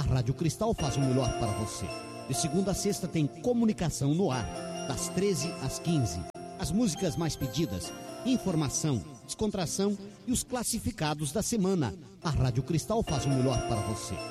Rádio Cristal faz o melhor para você. De segunda a sexta tem comunicação no ar, das 13 às 15. As músicas mais pedidas, informação, descontração e os classificados da semana. A Rádio Cristal faz o melhor para você.